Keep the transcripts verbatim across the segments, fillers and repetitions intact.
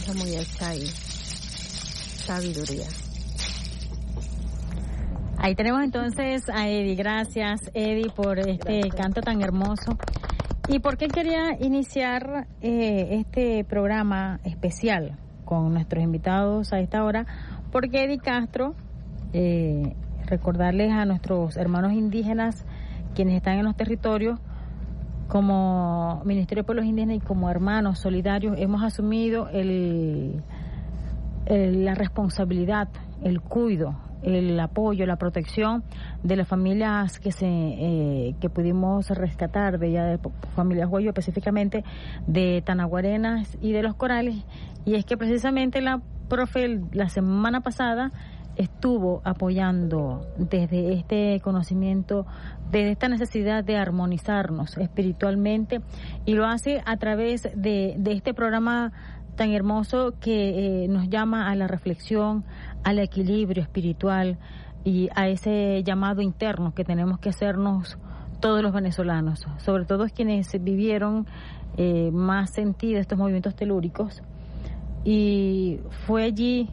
muy bien, ahí. Sabiduría. Ahí tenemos entonces a Eddie. Gracias, Eddie, por este Gracias. canto tan hermoso. ¿Y por qué quería iniciar eh, este programa especial con nuestros invitados a esta hora? Porque Eddie Castro, eh, recordarles a nuestros hermanos indígenas, quienes están en los territorios, como Ministerio de Pueblos Indígenas y como hermanos solidarios, hemos asumido el, el, la responsabilidad, el cuidado, el apoyo, la protección de las familias que se eh, que pudimos rescatar de ya de familias Huello, específicamente de Tanaguarenas y de Los Corales. Y es que precisamente la profe la semana pasada estuvo apoyando desde este conocimiento, desde esta necesidad de armonizarnos espiritualmente, y lo hace a través de, de este programa tan hermoso que eh, nos llama a la reflexión, al equilibrio espiritual y a ese llamado interno que tenemos que hacernos todos los venezolanos, sobre todo quienes vivieron eh, más sentido estos movimientos telúricos. Y fue allí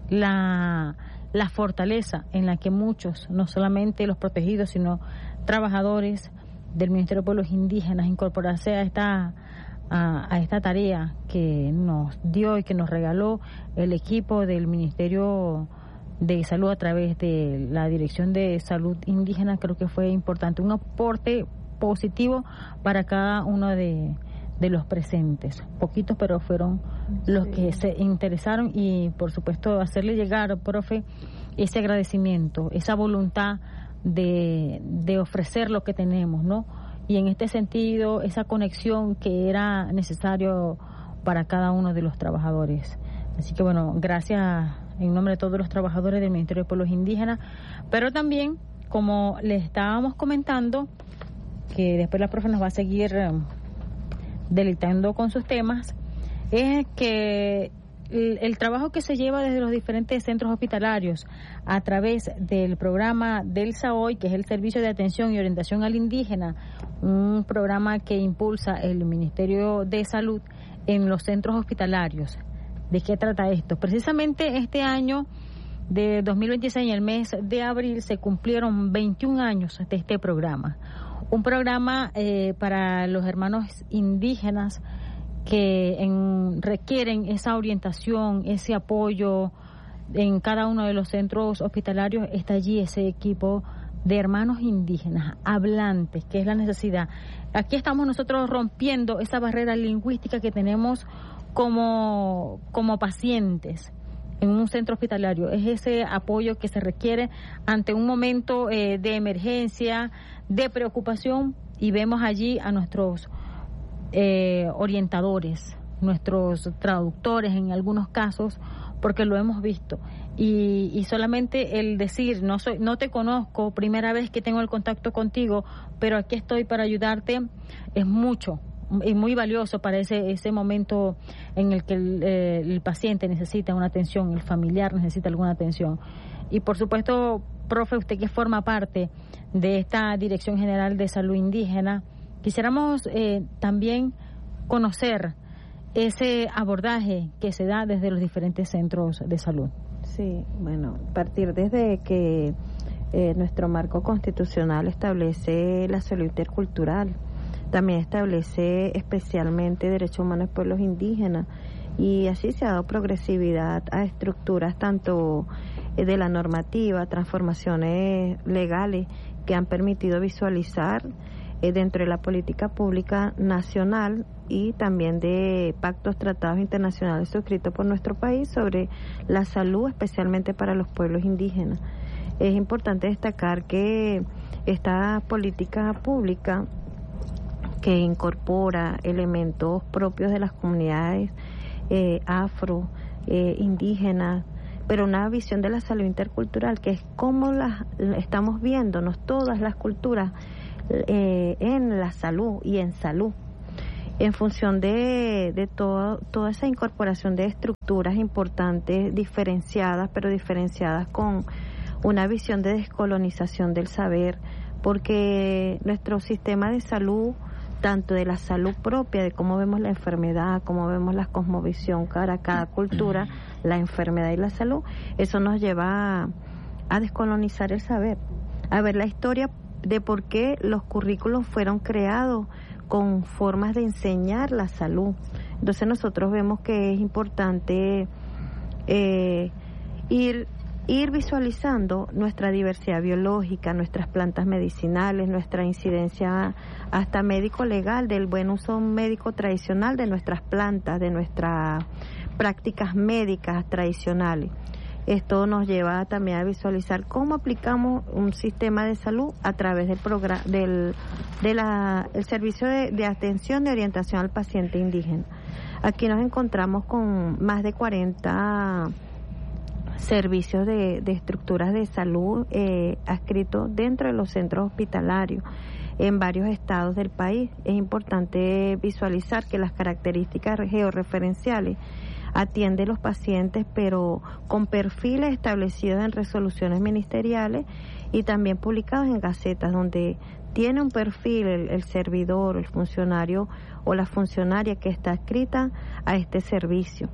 la, la fortaleza en la que muchos, no solamente los protegidos, sino trabajadores del Ministerio de Pueblos Indígenas, incorporarse a esta A, a esta tarea que nos dio y que nos regaló el equipo del Ministerio de Salud a través de la Dirección de Salud Indígena. Creo que fue importante, un aporte positivo para cada uno de, de los presentes. Poquitos, pero fueron sí. los que se interesaron, y por supuesto hacerle llegar, profe, ese agradecimiento, esa voluntad de, de ofrecer lo que tenemos, ¿no? Y en este sentido, esa conexión que era necesario para cada uno de los trabajadores. Así que bueno, gracias en nombre de todos los trabajadores del Ministerio de Pueblos Indígenas, pero también, como les estábamos comentando, que después la profe nos va a seguir um, deleitando con sus temas, es que el, el trabajo que se lleva desde los diferentes centros hospitalarios a través del programa del S A O I, que es el Servicio de Atención y Orientación al Indígena, un programa que impulsa el Ministerio de Salud en los centros hospitalarios. ¿De qué trata esto? Precisamente este año de dos mil veintiséis, en el mes de abril, se cumplieron veintiún años de este programa. Un programa eh, para los hermanos indígenas que en, requieren esa orientación, ese apoyo en cada uno de los centros hospitalarios. Está allí ese equipo de hermanos indígenas hablantes, que es la necesidad. Aquí estamos nosotros rompiendo esa barrera lingüística que tenemos como, como pacientes en un centro hospitalario. Es ese apoyo que se requiere ante un momento eh, de emergencia, de preocupación, y vemos allí a nuestros Eh, orientadores, nuestros traductores en algunos casos, porque lo hemos visto, y, y solamente el decir no soy, no te conozco, primera vez que tengo el contacto contigo, pero aquí estoy para ayudarte, es mucho y muy valioso para ese ese momento en el que el, eh, el paciente necesita una atención, el familiar necesita alguna atención. Y por supuesto, profe, usted que forma parte de esta Dirección General de Salud Indígena, quisiéramos eh, también conocer ese abordaje que se da desde los diferentes centros de salud. Sí, bueno, partir desde que eh, nuestro marco constitucional establece la salud intercultural, también establece especialmente derechos humanos de pueblos indígenas, y así se ha dado progresividad a estructuras tanto eh, de la normativa, transformaciones legales que han permitido visualizar Eh, dentro de la política pública nacional, y también de pactos, tratados internacionales suscritos por nuestro país sobre la salud, especialmente para los pueblos indígenas. Es importante destacar que esta política pública, que incorpora elementos propios de las comunidades eh, afro, eh, indígenas, pero una visión de la salud intercultural, que es cómo las estamos viéndonos todas las culturas Eh, en la salud y en salud, en función de, de todo, toda esa incorporación de estructuras importantes, diferenciadas, pero diferenciadas con una visión de descolonización del saber, porque nuestro sistema de salud tanto de la salud propia, de cómo vemos la enfermedad, cómo vemos la cosmovisión para cada cultura, la enfermedad y la salud. Eso nos lleva a, a descolonizar el saber, a ver la historia de por qué los currículos fueron creados con formas de enseñar la salud. Entonces nosotros vemos que es importante eh, ir ir visualizando nuestra diversidad biológica, nuestras plantas medicinales, nuestra incidencia hasta médico legal, del buen uso médico tradicional de nuestras plantas, de nuestras prácticas médicas tradicionales. Esto nos lleva también a visualizar cómo aplicamos un sistema de salud a través del programa del de la, el servicio de, de atención de orientación al paciente indígena. Aquí nos encontramos con más de cuarenta servicios de, de estructuras de salud eh, adscritos dentro de los centros hospitalarios en varios estados del país. Es importante visualizar que las características georreferenciales atiende a los pacientes, pero con perfiles establecidos en resoluciones ministeriales y también publicados en gacetas, donde tiene un perfil el, el servidor, el funcionario o la funcionaria que está adscrita a este servicio.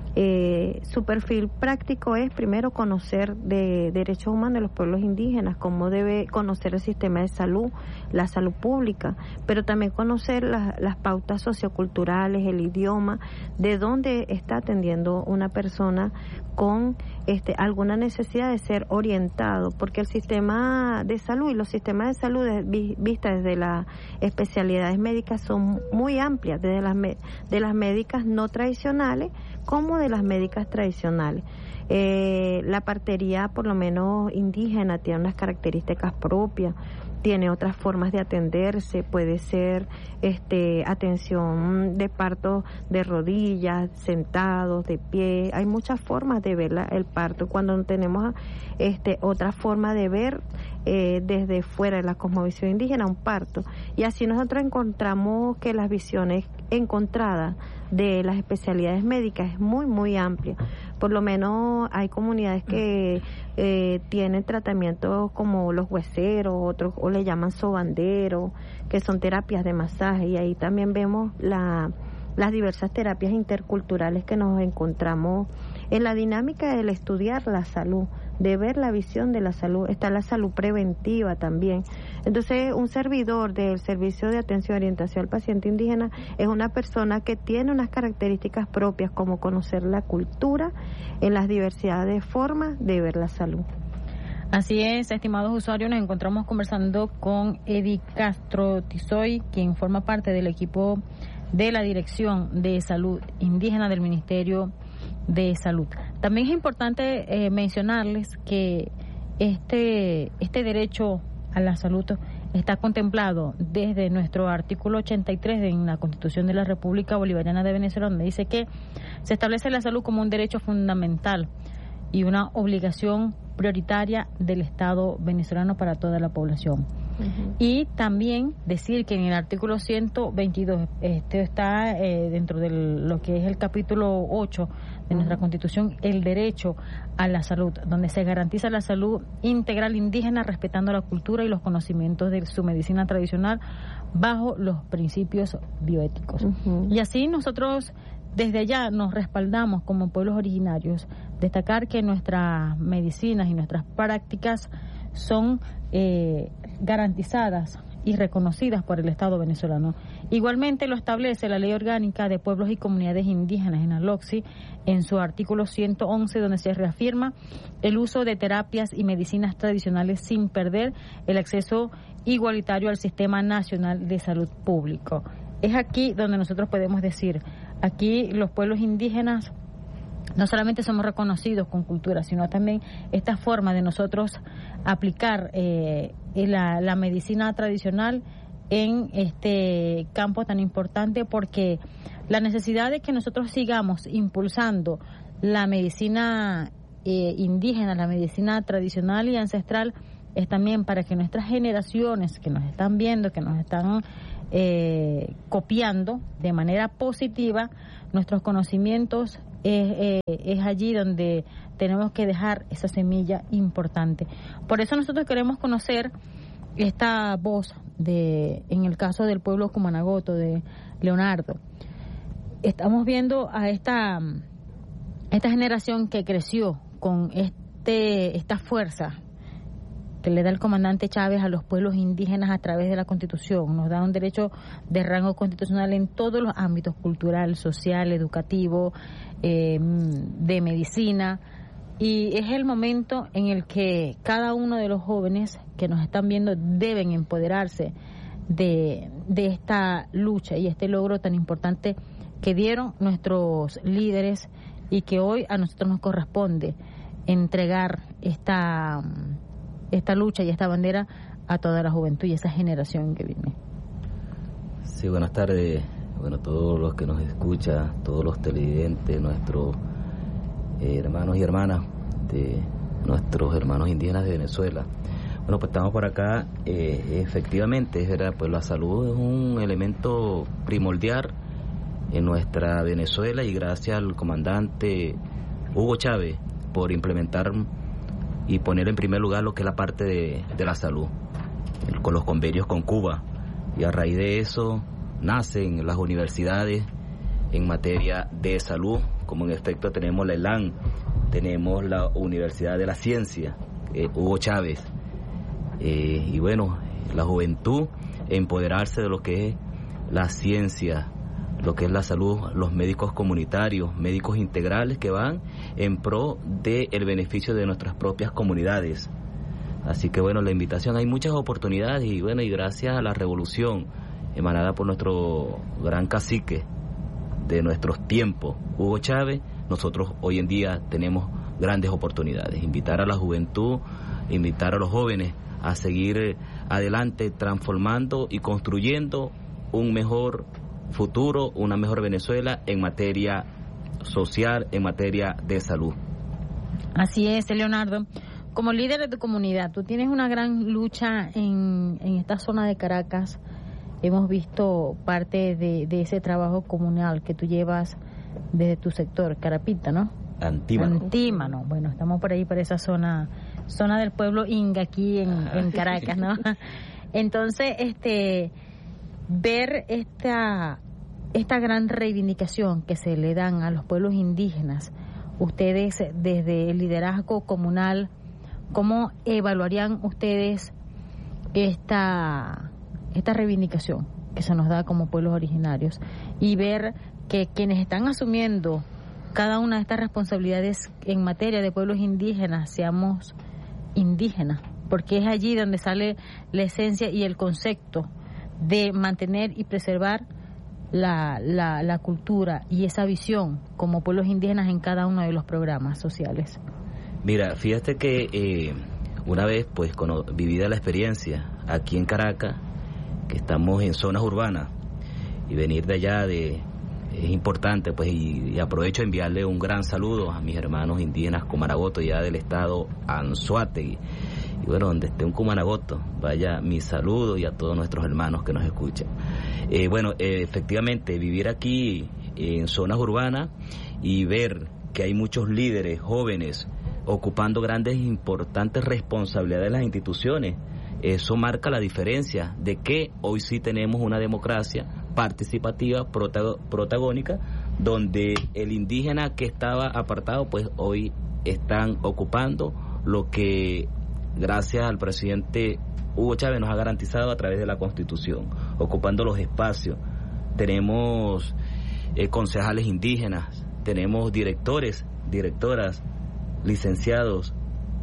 Eh, su perfil práctico es primero conocer de derechos humanos de los pueblos indígenas, cómo debe conocer el sistema de salud, la salud pública, pero también conocer las, las pautas socioculturales, el idioma, de dónde está atendiendo una persona con este, alguna necesidad de ser orientado, porque el sistema de salud y los sistemas de salud de, vistas desde las especialidades médicas son muy amplias, desde las, de las médicas no tradicionales como de las médicas tradicionales. Eh, la partería, por lo menos indígena, tiene unas características propias, tiene otras formas de atenderse, puede ser este atención de parto de rodillas, sentados, de pie. Hay muchas formas de ver la, el parto. Cuando tenemos este otra forma de ver eh, desde fuera de la cosmovisión indígena un parto, y así nosotros encontramos que las visiones encontradas de las especialidades médicas es muy muy amplia. Por lo menos hay comunidades que eh, tienen tratamientos como los hueseros, otros o le llaman sobanderos, que son terapias de masaje, y ahí también vemos la, las diversas terapias interculturales que nos encontramos en la dinámica del estudiar la salud, de ver la visión de la salud. Está la salud preventiva también. Entonces, un servidor del Servicio de Atención y Orientación al Paciente Indígena es una persona que tiene unas características propias, como conocer la cultura en las diversidades de formas de ver la salud. Así es, estimados usuarios, nos encontramos conversando con Edi Castro Tizoy, quien forma parte del equipo de la Dirección de Salud Indígena del Ministerio de Salud. También es importante eh, mencionarles que este este derecho a la salud está contemplado desde nuestro artículo ochenta y tres en la Constitución de la República Bolivariana de Venezuela, donde dice que se establece la salud como un derecho fundamental y una obligación prioritaria del Estado venezolano para toda la población. Uh-huh. Y también decir que en el artículo ciento veintidós, este está eh, dentro de lo que es el capítulo ocho de nuestra uh-huh. Constitución, el derecho a la salud, donde se garantiza la salud integral indígena respetando la cultura y los conocimientos de su medicina tradicional bajo los principios bioéticos. Uh-huh. Y así nosotros desde allá nos respaldamos como pueblos originarios, destacar que nuestras medicinas y nuestras prácticas son eh, garantizadas y reconocidas por el Estado venezolano. Igualmente lo establece la Ley Orgánica de Pueblos y Comunidades Indígenas en ALOCSI en su artículo ciento once, donde se reafirma el uso de terapias y medicinas tradicionales sin perder el acceso igualitario al Sistema Nacional de Salud Público. Es aquí donde nosotros podemos decir, aquí los pueblos indígenas no solamente somos reconocidos con cultura, sino también esta forma de nosotros aplicar eh, la, la medicina tradicional en este campo tan importante, porque la necesidad de que nosotros sigamos impulsando la medicina eh, indígena, la medicina tradicional y ancestral, es también para que nuestras generaciones que nos están viendo, que nos están eh, copiando de manera positiva nuestros conocimientos, Es, eh, es allí donde tenemos que dejar esa semilla importante. Por eso nosotros queremos conocer esta voz de, en el caso del pueblo Cumanagoto, de Leonardo, estamos viendo a esta, esta generación que creció con este esta fuerza que le da el comandante Chávez a los pueblos indígenas a través de la Constitución. Nos da un derecho de rango constitucional en todos los ámbitos: cultural, social, educativo, eh, de medicina. Y es el momento en el que cada uno de los jóvenes que nos están viendo deben empoderarse de, de esta lucha y este logro tan importante que dieron nuestros líderes, y que hoy a nosotros nos corresponde entregar esta, esta lucha y esta bandera a toda la juventud y esa generación que viene. Sí, buenas tardes. Bueno, todos los que nos escuchan, todos los televidentes, nuestros eh, hermanos y hermanas de nuestros hermanos indígenas de Venezuela. Bueno, pues estamos por acá. Eh, efectivamente, es verdad, pues la salud es un elemento primordial en nuestra Venezuela, y gracias al comandante Hugo Chávez por implementar y poner en primer lugar lo que es la parte de, de la salud, con los convenios con Cuba, y a raíz de eso nacen las universidades en materia de salud, como en efecto tenemos la ELAN, tenemos la Universidad de la Ciencia, eh, Hugo Chávez, eh, y bueno, la juventud, empoderarse de lo que es la ciencia, lo que es la salud, los médicos comunitarios, médicos integrales que van en pro del beneficio de nuestras propias comunidades. Así que bueno, la invitación, hay muchas oportunidades, y bueno, y gracias a la revolución emanada por nuestro gran cacique de nuestros tiempos, Hugo Chávez, nosotros hoy en día tenemos grandes oportunidades. Invitar a la juventud, invitar a los jóvenes a seguir adelante, transformando y construyendo un mejor futuro, una mejor Venezuela en materia social, en materia de salud. Así es, Leonardo. Como líder de tu comunidad, tú tienes una gran lucha en, en esta zona de Caracas. Hemos visto parte de, de ese trabajo comunal que tú llevas desde tu sector, Carapita, ¿no? Antímano. Antímano. Bueno, estamos por ahí, por esa zona, zona del pueblo Inga, aquí en, en Caracas, ¿no? Entonces, este, ver esta, esta gran reivindicación que se le dan a los pueblos indígenas, ustedes desde el liderazgo comunal, ¿cómo evaluarían ustedes esta, esta reivindicación que se nos da como pueblos originarios? Y ver que quienes están asumiendo cada una de estas responsabilidades en materia de pueblos indígenas, seamos indígenas, porque es allí donde sale la esencia y el concepto de mantener y preservar la, la, la cultura y esa visión como pueblos indígenas en cada uno de los programas sociales. Mira, fíjate que eh, una vez, pues, cuando vivida la experiencia aquí en Caracas, que estamos en zonas urbanas, y venir de allá de es importante, pues, y, y aprovecho a enviarle un gran saludo a mis hermanos indígenas Cumanagoto, ya del estado Anzoátegui, y bueno, donde esté un Cumanagoto, vaya mi saludo, y a todos nuestros hermanos que nos escuchan. Eh, bueno, eh, efectivamente, vivir aquí en zonas urbanas y ver que hay muchos líderes jóvenes ocupando grandes e importantes responsabilidades en las instituciones, eso marca la diferencia de que hoy sí tenemos una democracia participativa, protagónica, donde el indígena que estaba apartado, pues hoy están ocupando lo que gracias al presidente Hugo Chávez nos ha garantizado a través de la Constitución, ocupando los espacios. Tenemos eh, concejales indígenas, tenemos directores, directoras, licenciados,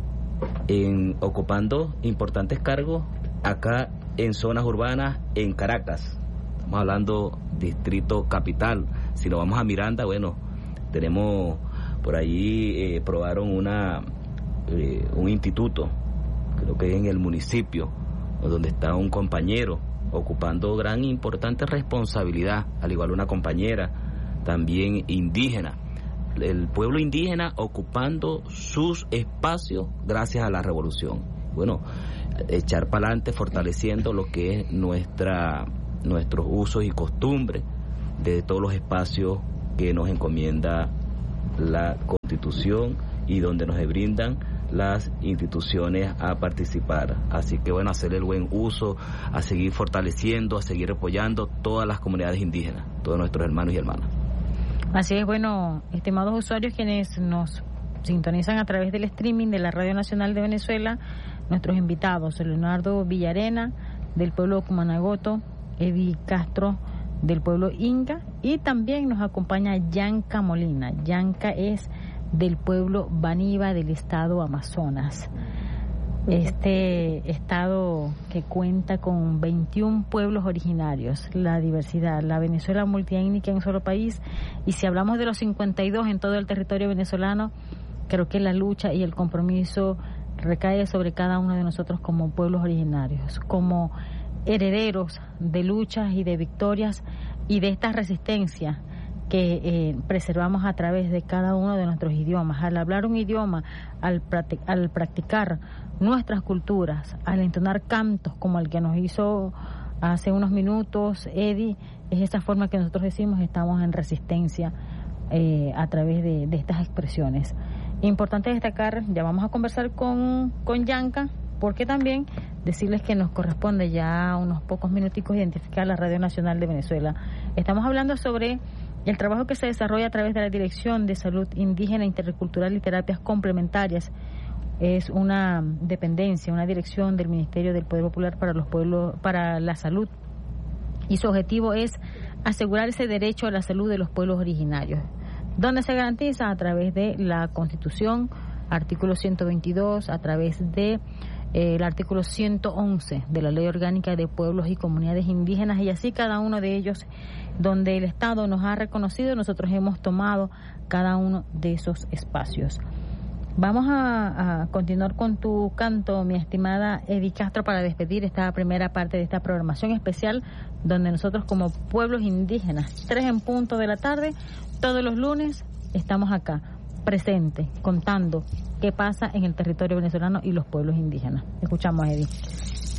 en ocupando importantes cargos acá en zonas urbanas en Caracas. Estamos hablando distrito capital. Si nos vamos a Miranda, bueno, tenemos por ahí eh, probaron una eh, un instituto, creo que es en el municipio, donde está un compañero ocupando gran e importante responsabilidad, al igual una compañera también indígena. El pueblo indígena ocupando sus espacios gracias a la revolución. Bueno, echar para adelante, fortaleciendo lo que es nuestra nuestros usos y costumbres de todos los espacios que nos encomienda la Constitución y donde nos brindan las instituciones a participar. Así que bueno, hacer el buen uso, a seguir fortaleciendo, a seguir apoyando todas las comunidades indígenas, todos nuestros hermanos y hermanas. Así es, bueno, estimados usuarios quienes nos sintonizan a través del streaming de la Radio Nacional de Venezuela, nuestros invitados, Leonardo Villarena, del pueblo Cumanagoto, Eddie Castro, del pueblo Inga, y también nos acompaña Yanka Molina. Yanka es del pueblo Baniva del estado Amazonas. Este estado que cuenta con veintiún pueblos originarios, la diversidad, la Venezuela multiétnica en un solo país, y si hablamos de los cincuenta y dos en todo el territorio venezolano, creo que la lucha y el compromiso recae sobre cada uno de nosotros como pueblos originarios, como herederos de luchas y de victorias y de esta resistencia que eh, preservamos a través de cada uno de nuestros idiomas. Al hablar un idioma, al, practic- al practicar nuestras culturas, al entonar cantos como el que nos hizo hace unos minutos Eddie, es esa forma que nosotros decimos estamos en resistencia eh, a través de, de estas expresiones. Importante destacar, ya vamos a conversar con, con Yanka, porque también decirles que nos corresponde ya unos pocos minuticos identificar la Radio Nacional de Venezuela. Estamos hablando sobre el trabajo que se desarrolla a través de la Dirección de Salud Indígena, Intercultural y Terapias Complementarias. Es una dependencia, una dirección del Ministerio del Poder Popular para los pueblos, para la salud, y su objetivo es asegurar ese derecho a la salud de los pueblos originarios, donde se garantiza a través de la Constitución, artículo ciento veintidós, a través de eh, el artículo ciento once de la Ley Orgánica de Pueblos y Comunidades Indígenas, y así cada uno de ellos, donde el Estado nos ha reconocido, nosotros hemos tomado cada uno de esos espacios. Vamos a, a continuar con tu canto, mi estimada Eddie Castro, para despedir esta primera parte de esta programación especial, donde nosotros como pueblos indígenas, tres en punto de la tarde, todos los lunes, estamos acá, presentes, contando qué pasa en el territorio venezolano y los pueblos indígenas. Escuchamos a Eddie.